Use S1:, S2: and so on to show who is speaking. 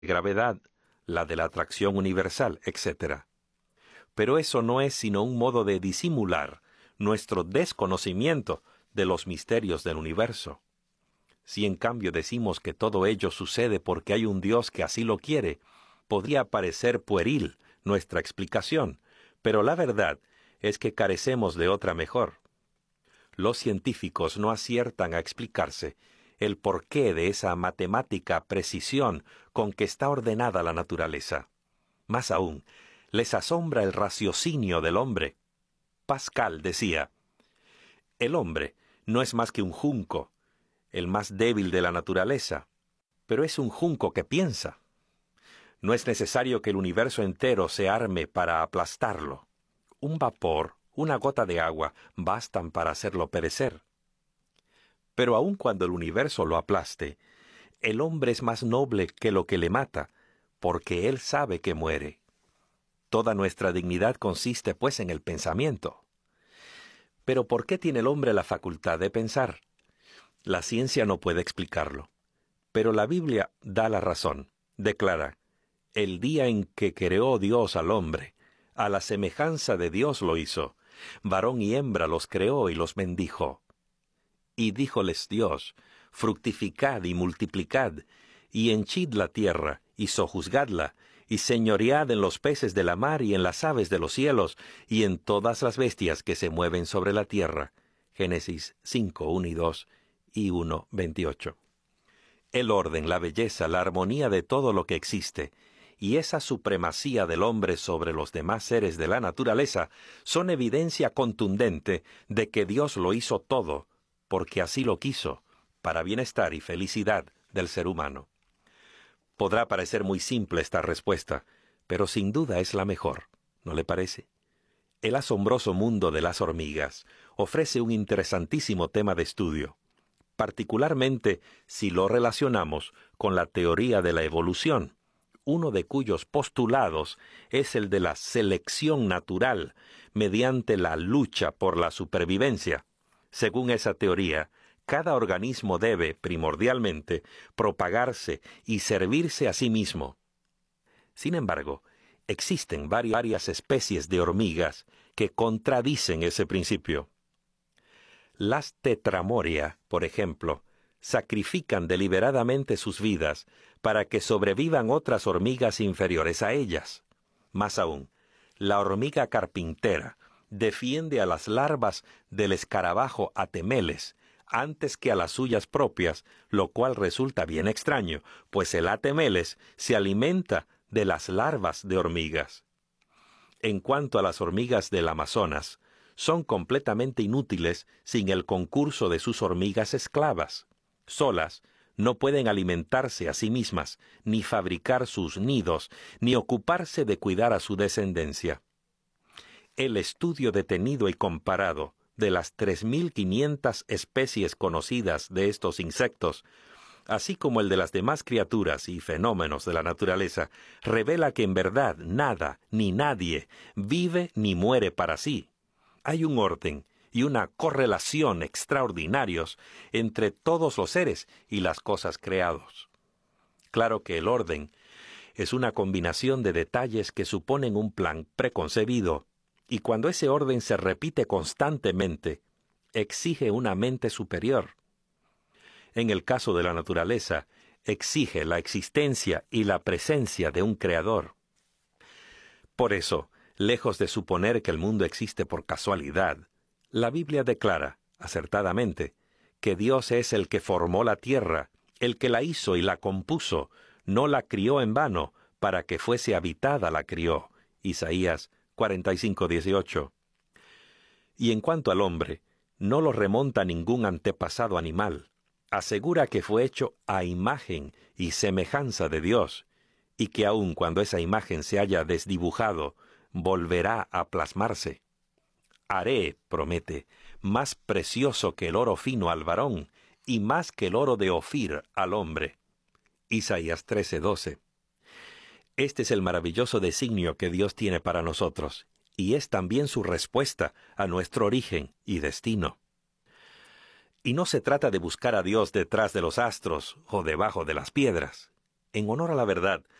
S1: gravedad, la de la atracción universal, etc. Pero eso no es sino un modo de disimular nuestro desconocimiento de los misterios del universo. Si en cambio decimos que todo ello sucede porque hay un Dios que así lo quiere, podría parecer pueril nuestra explicación, pero la verdad es que carecemos de otra mejor. Los científicos no aciertan a explicarse el porqué de esa matemática precisión con que está ordenada la naturaleza. Más aún, les asombra el raciocinio del hombre. Pascal decía: el hombre no es más que un junco, el más débil de la naturaleza, pero es un junco que piensa. No es necesario que el universo entero se arme para aplastarlo. Un vapor, una gota de agua, bastan para hacerlo perecer. Pero aun cuando el universo lo aplaste, el hombre es más noble que lo que le mata, porque él sabe que muere. Toda nuestra dignidad consiste, pues, en el pensamiento. Pero ¿por qué tiene el hombre la facultad de pensar? La ciencia no puede explicarlo. Pero la Biblia da la razón. Declara: el día en que creó Dios al hombre, a la semejanza de Dios lo hizo, varón y hembra los creó y los bendijo. Y díjoles Dios: fructificad y multiplicad, y henchid la tierra, y sojuzgadla, y señoread en los peces de la mar y en las aves de los cielos, y en todas las bestias que se mueven sobre la tierra. Génesis 5, 1 y 2, y 1, 28. El orden, la belleza, la armonía de todo lo que existe, y esa supremacía del hombre sobre los demás seres de la naturaleza, son evidencia contundente de que Dios lo hizo todo, porque así lo quiso, para bienestar y felicidad del ser humano. Podrá parecer muy simple esta respuesta, pero sin duda es la mejor, ¿no le parece? El asombroso mundo de las hormigas ofrece un interesantísimo tema de estudio, particularmente si lo relacionamos con la teoría de la evolución, uno de cuyos postulados es el de la selección natural mediante la lucha por la supervivencia. Según esa teoría, cada organismo debe, primordialmente, propagarse y servirse a sí mismo. Sin embargo, existen varias especies de hormigas que contradicen ese principio. Las tetramoria, por ejemplo, sacrifican deliberadamente sus vidas para que sobrevivan otras hormigas inferiores a ellas. Más aún, la hormiga carpintera defiende a las larvas del escarabajo atemeles antes que a las suyas propias, lo cual resulta bien extraño, pues el atemeles se alimenta de las larvas de hormigas. En cuanto a las hormigas del Amazonas, son completamente inútiles sin el concurso de sus hormigas esclavas. Solas, no pueden alimentarse a sí mismas, ni fabricar sus nidos, ni ocuparse de cuidar a su descendencia. El estudio detenido y comparado de las 3.500 especies conocidas de estos insectos, así como el de las demás criaturas y fenómenos de la naturaleza, revela que en verdad nada ni nadie vive ni muere para sí. Hay un orden y una correlación extraordinarios entre todos los seres y las cosas creados. Claro que el orden es una combinación de detalles que suponen un plan preconcebido, y cuando ese orden se repite constantemente, exige una mente superior. En el caso de la naturaleza, exige la existencia y la presencia de un creador. Por eso, lejos de suponer que el mundo existe por casualidad, la Biblia declara, acertadamente, que Dios es el que formó la tierra, el que la hizo y la compuso, no la crió en vano, para que fuese habitada la crió. Isaías 45:18. Y en cuanto al hombre, no lo remonta ningún antepasado animal. Asegura que fue hecho a imagen y semejanza de Dios, y que aun cuando esa imagen se haya desdibujado, volverá a plasmarse. Haré, promete, más precioso que el oro fino al varón, y más que el oro de Ofir al hombre. Isaías 13:12. Este es el maravilloso designio que Dios tiene para nosotros, y es también su respuesta a nuestro origen y destino. Y no se trata de buscar a Dios detrás de los astros o debajo de las piedras. En honor a la verdad,